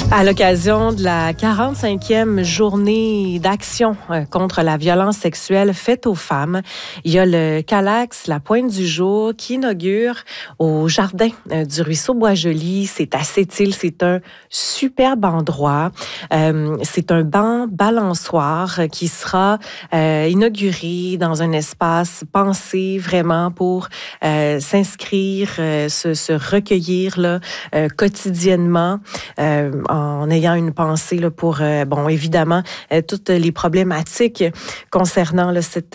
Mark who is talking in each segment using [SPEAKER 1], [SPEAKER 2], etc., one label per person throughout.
[SPEAKER 1] À l'occasion de la 45e journée d'action contre la violence sexuelle faite aux femmes, il y a le Calax, la Pointe du Jour, qui inaugure au jardin du ruisseau Boisjoli. C'est à Sept-Îles, c'est un superbe endroit. C'est un banc balançoire qui sera inauguré dans un espace pensé vraiment pour s'inscrire, se recueillir là, quotidiennement. En ayant une pensée là, pour, évidemment, toutes les problématiques concernant là, cette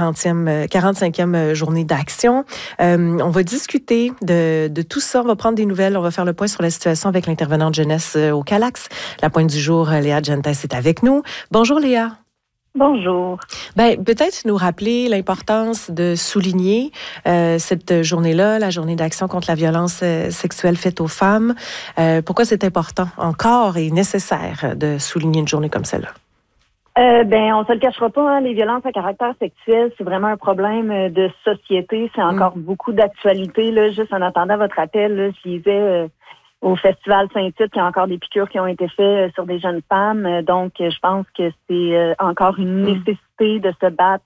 [SPEAKER 1] 45e journée d'action. On va discuter de tout ça. On va prendre des nouvelles. On va faire le point sur la situation avec l'intervenante jeunesse au Calax. La Pointe du Jour, Léa Gentes est avec nous. Bonjour, Léa.
[SPEAKER 2] Bonjour.
[SPEAKER 1] Peut-être nous rappeler l'importance de souligner cette journée-là, la journée d'action contre la violence sexuelle faite aux femmes. Pourquoi c'est important encore et nécessaire de souligner une journée comme celle-là?
[SPEAKER 2] On se le cachera pas, hein, les violences à caractère sexuel, c'est vraiment un problème de société. C'est encore beaucoup d'actualité. Là, juste en attendant votre appel, là, je lisais au Festival Saint-Tite, il y a encore des piqûres qui ont été faites sur des jeunes femmes. Donc, je pense que c'est encore une nécessité de se battre,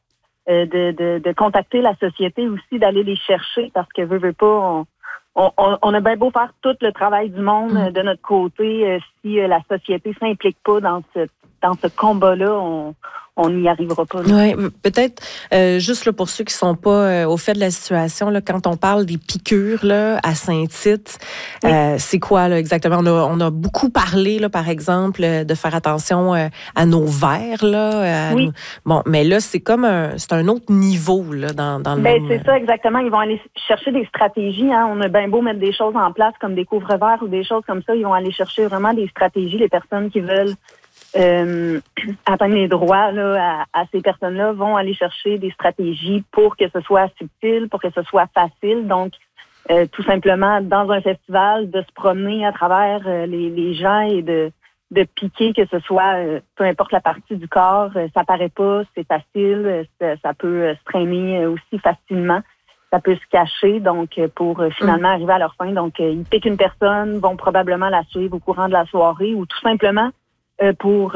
[SPEAKER 2] de contacter la société aussi, d'aller les chercher, parce que veut pas, on a bien beau faire tout le travail du monde de notre côté, si la société s'implique pas dans ce combat-là, on n'y arrivera pas.
[SPEAKER 1] Oui, peut-être juste là, pour ceux qui sont pas au fait de la situation, là, quand on parle des piqûres là, à Saint-Tite, c'est quoi là, exactement? On a beaucoup parlé, là, par exemple, de faire attention à nos verres. Là, bon, mais là, c'est comme c'est un autre niveau là, dans le même...
[SPEAKER 2] C'est ça, exactement. Ils vont aller chercher des stratégies. Hein. On a bien beau mettre des choses en place comme des couvre-verres ou des choses comme ça. Ils vont aller chercher vraiment des stratégies. Les personnes qui veulent atteindre les droits là, à ces personnes-là vont aller chercher des stratégies pour que ce soit subtil, pour que ce soit facile. Donc, tout simplement, dans un festival, de se promener à travers les gens et de piquer, que ce soit peu importe la partie du corps, ça paraît pas, c'est facile, ça peut se traîner aussi facilement. Ça peut se cacher, donc pour finalement arriver à leur fin. Donc, ils piquent une personne, vont probablement la suivre au courant de la soirée ou tout simplement pour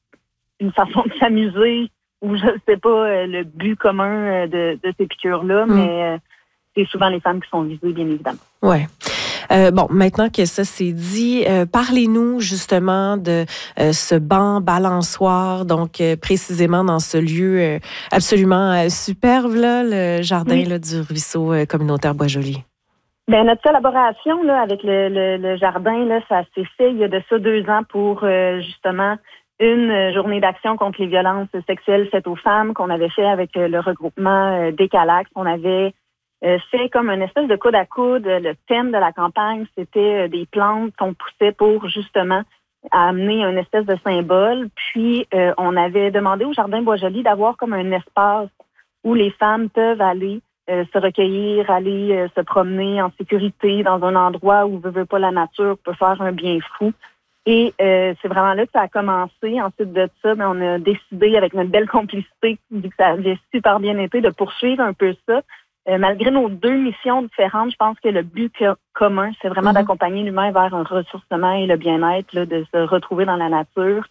[SPEAKER 2] une façon de s'amuser ou je ne sais pas le but commun de ces piqûres-là, mais c'est souvent les femmes qui sont visées, bien évidemment.
[SPEAKER 1] Oui. Maintenant que ça c'est dit, parlez-nous justement de ce banc balançoire, donc précisément dans ce lieu absolument superbe, là, le jardin là, du ruisseau communautaire Boisjoli.
[SPEAKER 2] Notre collaboration là, avec le jardin, là, ça s'est fait il y a de ça 2 ans pour justement une journée d'action contre les violences sexuelles faites aux femmes qu'on avait fait avec le regroupement des Calax. On avait fait comme une espèce de coude à coude. Le thème de la campagne, c'était des plantes qu'on poussait pour justement amener une espèce de symbole. Puis, on avait demandé au Jardin Boisjoli d'avoir comme un espace où les femmes peuvent aller se recueillir, aller se promener en sécurité dans un endroit où veut pas la nature peut faire un bien fou. Et c'est vraiment là que ça a commencé. Ensuite de ça, on a décidé avec notre belle complicité, vu que ça avait super bien été, de poursuivre un peu ça. Malgré nos 2 missions différentes, je pense que le but commun, c'est vraiment d'accompagner l'humain vers un ressourcement et le bien-être, là, de se retrouver dans la nature.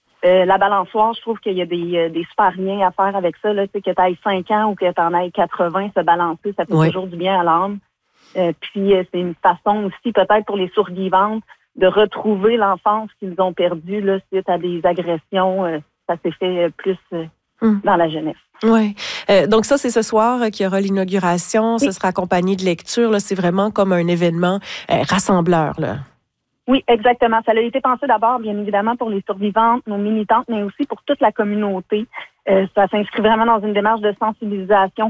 [SPEAKER 2] La balançoire, je trouve qu'il y a des super liens à faire avec ça. Là, que tu ailles 5 ans ou que tu en ailles 80, se balancer, ça fait toujours du bien à l'âme. Puis c'est une façon aussi, peut-être pour les survivantes, de retrouver l'enfance qu'ils ont perdue là, suite à des agressions. Ça s'est fait plus dans la jeunesse.
[SPEAKER 1] Oui. Donc ça, c'est ce soir qu'il y aura l'inauguration. Ce sera accompagné de lecture. Là. C'est vraiment comme un événement rassembleur. Là.
[SPEAKER 2] Oui, exactement. Ça a été pensé d'abord, bien évidemment, pour les survivantes, nos militantes, mais aussi pour toute la communauté. Ça s'inscrit vraiment dans une démarche de sensibilisation